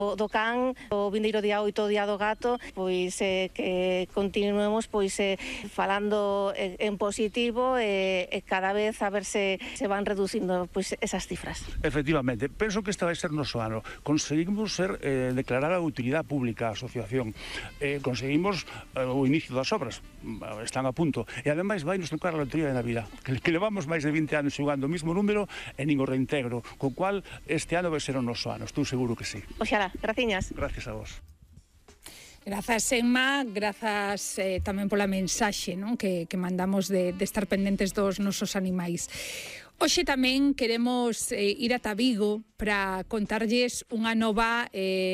do can, o vindeiro día 8, o día do gato, pois que continuemos pois falando en positivo e cada vez a ver se van reducindo pois esas cifras. Efectivamente, penso que este vai ser noso ano. Conseguimos declarar a utilidade pública a asociación, conseguimos o inicio das obras, están a punto, e ademais vai nos tocar a lotería de Navidad, que levamos máis de 20 anos xogando o mismo número e nin o reintegro, co cual este ano vai ser o noso ano, estou seguro que sí. Oxalá, graciñas. Gracias a vos. Grazas, Emma, grazas tamén pola mensaxe, non? Que mandamos de estar pendentes dos nosos animais. Hoxe tamén queremos ir ata Vigo para contarlles unha nova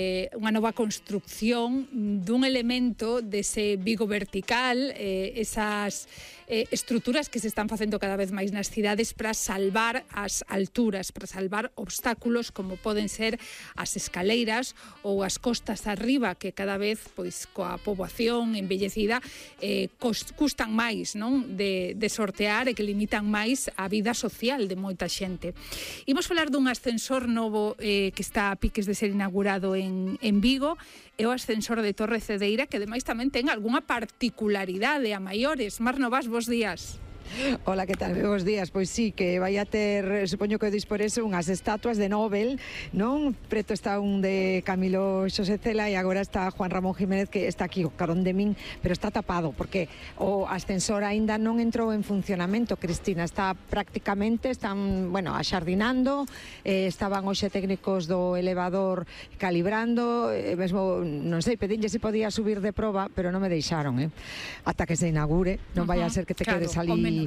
construcción dun elemento dese Vigo vertical, esas estruturas que se están facendo cada vez máis nas cidades para salvar as alturas, para salvar obstáculos como poden ser as escaleiras ou as costas arriba, que cada vez, pois, coa poboación envellecida, custan máis, non? De sortear e que limitan máis a vida social de moita xente. Imos falar dun ascensor novo que está a piques de ser inaugurado en Vigo, é o ascensor de Torre Cedeira, que ademais tamén ten algunha particularidade a maiores. Mar Novas, bos días. Hola, que tal? Bos días. Pois sí, que vai a ter, supoño que dis por eso, unhas estatuas de Nobel, non? Preto está un de Camilo Xosé Cela e agora está Juan Ramón Jiménez, que está aquí o carón de min, pero está tapado porque o ascensor aínda non entrou en funcionamento, Cristina. Está prácticamente, están, bueno, axardinando, estaban hoxe técnicos do elevador calibrando, mesmo, non sei, pedinlle se podía subir de proba, pero non me deixaron, ata que se inaugure, non vai a ser que te quedes ali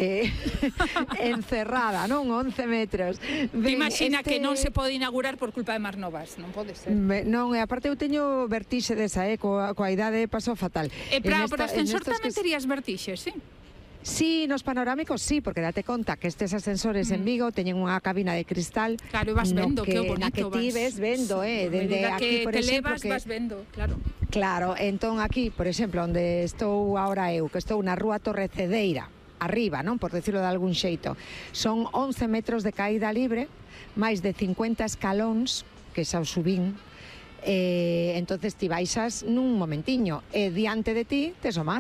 encerrada, non? 11 metros. Te imagina que non se pode inaugurar por culpa de Mar Novas, non pode ser. Non, e aparte eu teño vertixe desa, coa idade pasou fatal. Pero o ascensor tamén terías vertixes, sí? Sí, nos panorámicos sí, porque date conta que estes ascensores en Vigo teñen unha cabina de cristal. Claro, vas vendo, que bonito na que ti ves vendo, dende aquí, por exemplo, que vas vendo, claro. Claro, entón aquí, por exemplo, onde estou agora eu, que estou na rúa Torre Cedeira, arriba, non? Por decirlo de algún xeito. Son 11 metros de caída libre, máis de 50 escalóns, que xa o subín, entonces ti baixas nun momentiño, e diante de ti tes o mar.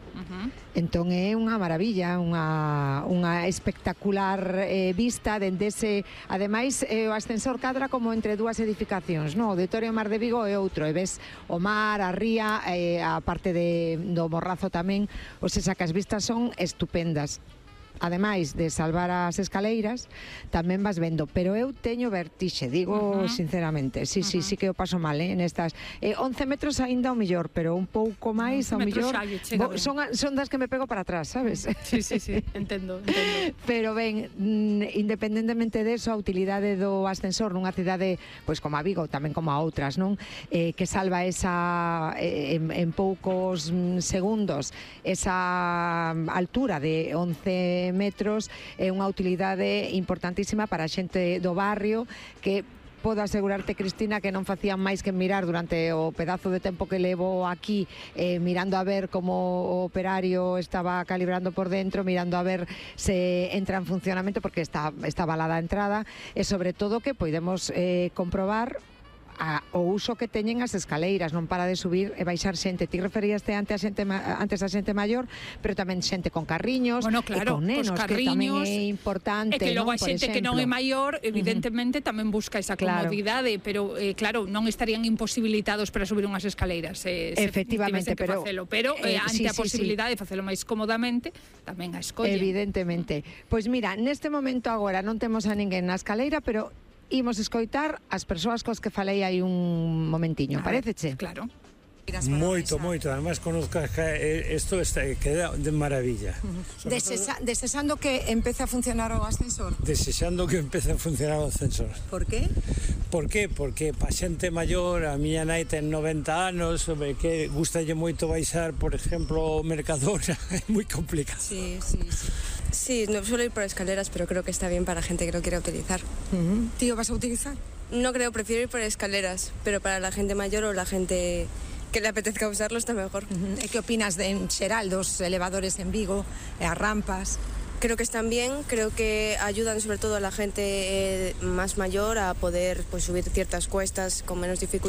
Entón é unha maravilla, unha espectacular vista dende ese, ademais o ascensor cadra como entre dúas edificacións, no? O Auditorio Mar de Vigo e outro, e ves o mar, a ría, a parte do Morrazo tamén, o sea que as vistas son estupendas. Ademais de salvar as escaleiras, tamén vas vendo, pero eu teño vertixe, digo sinceramente, sí que eu paso mal, nestas 11 metros aínda o mellor, pero un pouco máis ao mellor, son das que me pego para atrás, sabes? Sí, entendo. Pero ben, independentemente deso, a utilidade do ascensor nunha cidade, pois como a Vigo, tamén como a outras, non? Que salva esa, en poucos segundos, esa altura de 11 metros, é unha utilidade importantísima para a xente do barrio, que podo asegurarte, Cristina, que non facían máis que mirar durante o pedazo de tempo que levo aquí, mirando a ver como o operario estaba calibrando por dentro, mirando a ver se entra en funcionamento, porque está balada a entrada, e sobre todo que podemos comprobar o uso que teñen as escaleiras, non para de subir e baixar xente. Ti referíaste antes a xente maior, pero tamén xente con carriños, bueno, claro, e con nenos, que tamén é importante. E que logo a xente que non é maior, evidentemente, tamén busca esa comodidade, pero claro, non estarían imposibilitados para subir unhas escaleiras. Efectivamente, pero ante a posibilidade de facelo máis cómodamente, tamén a escolle. Evidentemente. Pois mira, neste momento agora non temos a ninguén na escaleira, pero imos escoitar as persoas cos que falei hai un momentiño, paréceche? Claro. Moito, además conozco isto queda de maravilla. Desexando que empece a funcionar o ascensor? Desexando que empece a funcionar o ascensor. Por qué? Por qué? Porque pa xente maior, a miña nai ten 90 anos, que gustalle moito baixar, por exemplo, o Mercadona, é moi complicado. Sí, no suelo ir por escaleras, pero creo que está bien para gente que lo quiera utilizar. ¿Tío, vas a utilizar? No creo, prefiero ir por escaleras, pero para la gente mayor o la gente que le apetezca usarlo está mejor. ¿Qué opinas en xeral dos elevadores en Vigo, as rampas? Creo que están bien, creo que ayudan sobre todo a la gente más mayor a poder subir ciertas cuestas con menos dificultad.